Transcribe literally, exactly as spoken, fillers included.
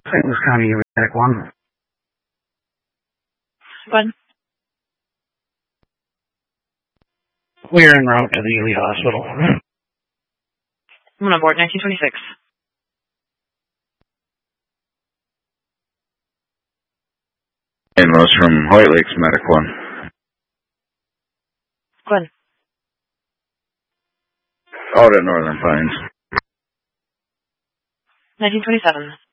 Saint Louis County Medic one. What? We're en route to the Ely Hospital. I'm on board nineteen twenty-six. Saint Louis from White Lakes Medic one. Glenn. Out at Northern Pines. nineteen twenty-seven.